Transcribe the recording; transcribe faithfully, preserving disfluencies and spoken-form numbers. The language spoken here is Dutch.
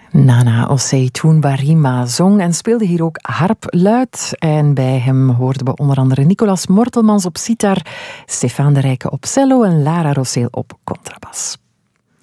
Nana Osei Barima zong en speelde hier ook harpluid. En bij hem hoorden we onder andere Nicolas Mortelmans op sitar, Stefaan de Rijke op cello en Lara Rosseel op contrabas.